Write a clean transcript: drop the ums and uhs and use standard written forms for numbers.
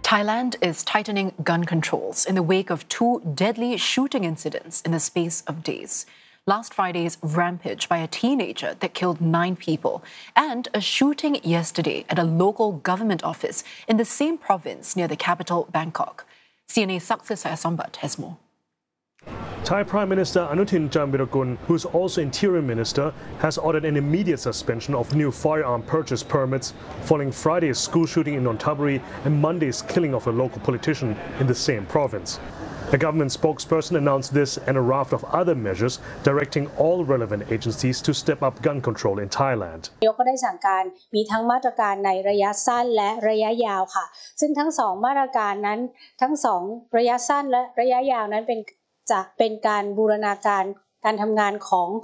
Thailand is tightening gun controls in the wake of two deadly shooting incidents in the space of days. Last Friday's rampage by a teenager that killed 9 people, and a shooting yesterday at a local government office in the same province near the capital, Bangkok. CNA's Success Sambat has more. Thai Prime Minister Anutin Charnvirakul, who is also Interior Minister, has ordered an immediate suspension of new firearm purchase permits following Friday's school shooting in Nonthaburi and Monday's killing of a local politician in the same province. The government spokesperson announced this and a raft of other measures directing all relevant agencies to step up gun control in Thailand. นายกก็ได้สั่งการมีทั้งมาตรการในระยะสั้นและระยะยาวค่ะซึ่งทั้งสองมาตรการนั้นทั้งสองระยะสั้นและระยะยาวนั้นจะเป็นการบูรณาการการทำงานของ